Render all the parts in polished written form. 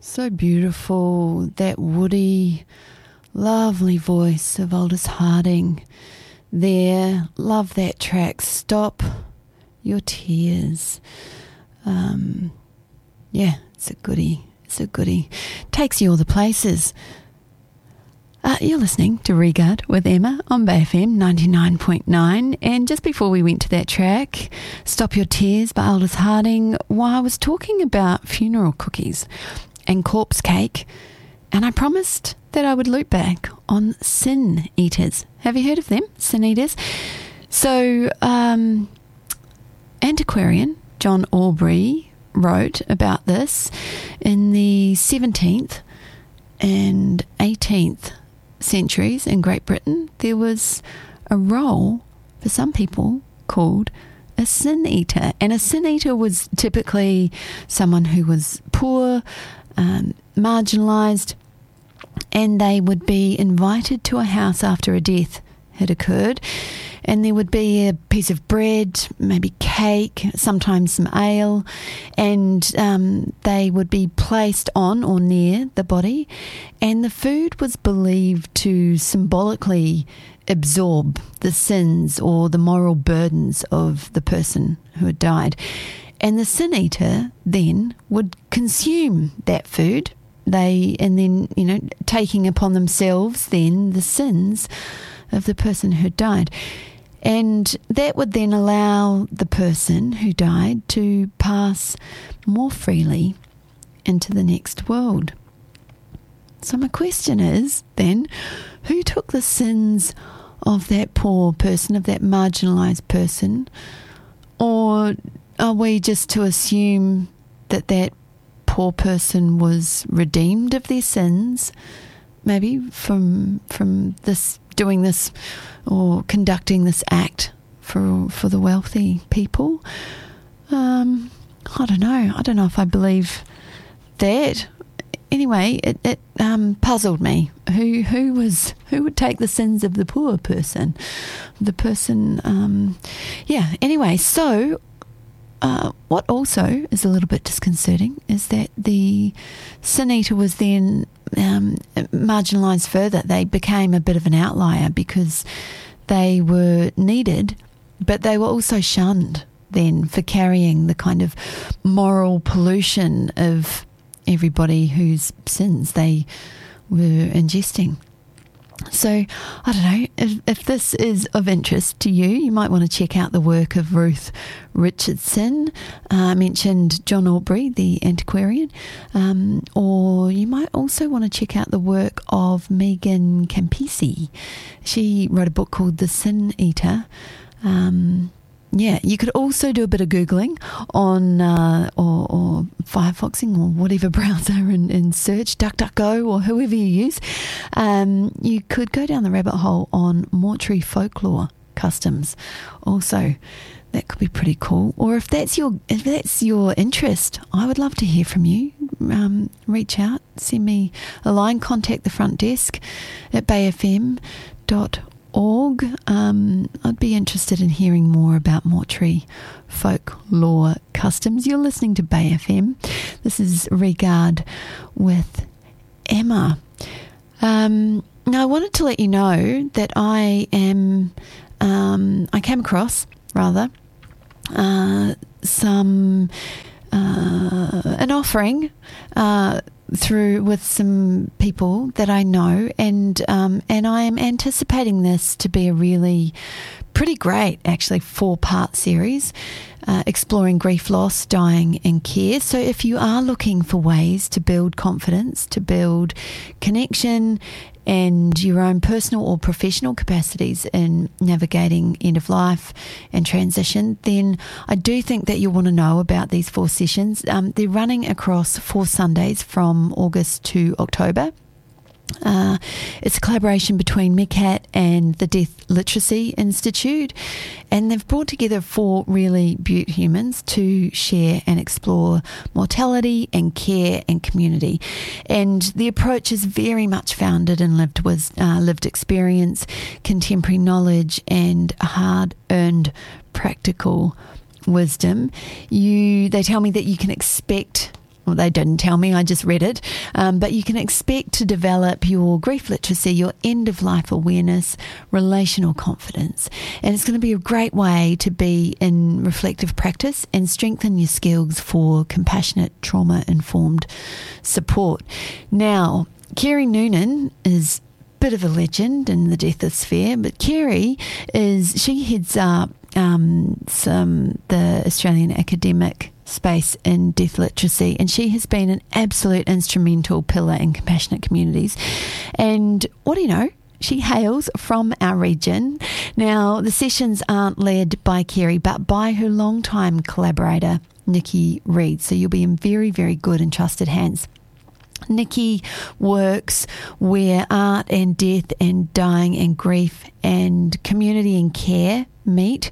So beautiful, that woody, lovely voice of Aldous Harding there. Love that track, Stop Your Tears. Yeah, it's a goodie. It's a goodie. Takes you all the places. You're listening to Regard with Emma on Bay FM 99.9. And just before we went to that track, Stop Your Tears by Aldous Harding, while I was talking about funeral cookies and corpse cake, and I promised that I would loop back on sin eaters. Have you heard of them, sin eaters? So, antiquarian John Aubrey wrote about this in the 17th and 18th centuries in Great Britain. There was a role for some people called a sin eater, and a sin eater was typically someone who was poor, marginalised, and they would be invited to a house after a death had occurred, and there would be a piece of bread, maybe cake, sometimes some ale, and they would be placed on or near the body, and the food was believed to symbolically absorb the sins or the moral burdens of the person who had died. And the sin eater then would consume that food, taking upon themselves then the sins of the person who died. And that would then allow the person who died to pass more freely into the next world. So my question is then, who took the sins of that poor person, of that marginalised person? Or are we just to assume that that poor person was redeemed of their sins, maybe from this, doing this or conducting this act for the wealthy people? I don't know. I don't know if I believe that. Anyway, it puzzled me. Who would take the sins of the poor person? The person, Anyway, so what also is a little bit disconcerting is that the sin eater was then marginalised further. They became a bit of an outlier because they were needed, but they were also shunned then for carrying the kind of moral pollution of everybody whose sins they were ingesting. So, I don't know, if this is of interest to you, you might want to check out the work of Ruth Richardson. I mentioned John Aubrey, the antiquarian, or you might also want to check out the work of Megan Campisi. She wrote a book called The Sin Eater. You could also do a bit of Googling on or Firefoxing or whatever browser and search DuckDuckGo or whoever you use. You could go down the rabbit hole on mortuary folklore customs. Also, that could be pretty cool. Or if that's your interest, I would love to hear from you. Reach out, send me a line, contact the front desk at bayfm.org. I'd be interested in hearing more about mortuary folklore customs. You're listening to Bay FM. This is Regard with Emma. Now, I wanted to let you know that I came across an offering through with some people that I know, and I am anticipating this to be a really pretty great, actually, 4-part series exploring grief, loss, dying and care. So if you are looking for ways to build confidence, to build connection and your own personal or professional capacities in navigating end of life and transition, then I do think that you'll want to know about these 4 sessions. They're running across 4 Sundays from August to October. It's a collaboration between MCAT and the Death Literacy Institute, and they've brought together 4 really beaut humans to share and explore mortality and care and community. And the approach is very much founded in lived experience, contemporary knowledge, and hard-earned practical wisdom. They tell me that you can expect Well, they didn't tell me, I just read it. But you can expect to develop your grief literacy, your end-of-life awareness, relational confidence. And it's going to be a great way to be in reflective practice and strengthen your skills for compassionate, trauma-informed support. Now, Kerry Noonan is a bit of a legend in the death sphere, but Kerry she heads up the Australian academic space in death literacy, and she has been an absolute instrumental pillar in compassionate communities. And what do you know? She hails from our region. Now, the sessions aren't led by Kerry, but by her longtime collaborator, Nikki Reid. So you'll be in very, very good and trusted hands. Nikki works where art and death and dying and grief and community and care meet.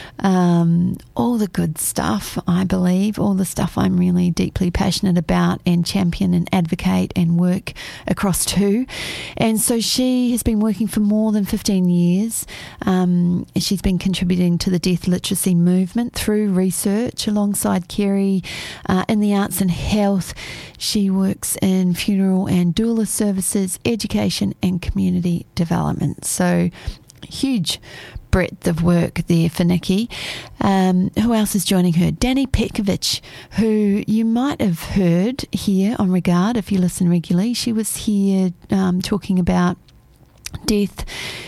All the good stuff, I believe, all the stuff I'm really deeply passionate about and champion and advocate and work across too. And so she has been working for more than 15 years. She's been contributing to the death literacy movement through research alongside Kerry in the arts and health. She works in funeral and doula services, education and community development. So huge breadth of work there for Nikki. Who else is joining her? Danny Petkovic, who you might have heard here on Regard if you listen regularly. She was here talking about death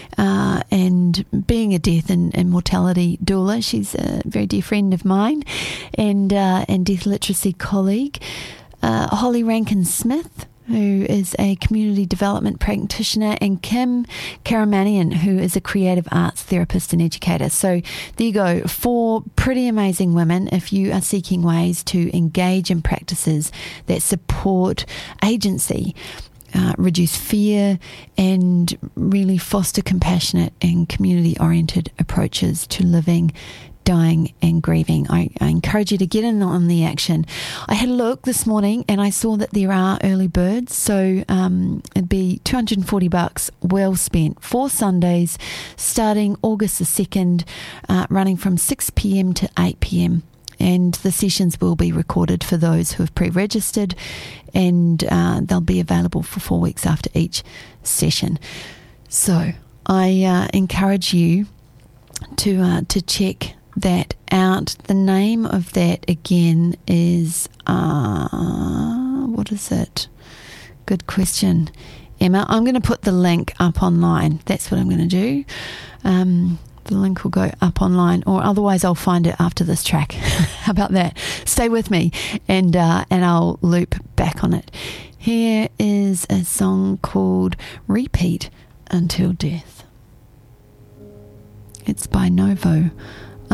and being a death and mortality doula. She's a very dear friend of mine and death literacy colleague. Holly Rankin-Smith, who is a community development practitioner, and Kim Karamanian, who is a creative arts therapist and educator. So there you go, 4 pretty amazing women if you are seeking ways to engage in practices that support agency, reduce fear, and really foster compassionate and community-oriented approaches to living, dying and grieving. I encourage you to get in on the action. I had a look this morning and I saw that there are early birds, so it'd be $240 well spent, 4 Sundays starting August the 2nd, running from 6 p.m. to 8 p.m. And the sessions will be recorded for those who have pre-registered, and they'll be available for 4 weeks after each session. So I encourage you to check that out. The name of that again is what is it? Good question, Emma. I'm going to put the link up online. That's what I'm going to do. The link will go up online, or otherwise I'll find it after this track. How about that? Stay with me, and I'll loop back on it. Here is a song called Repeat Until Death. It's by Novo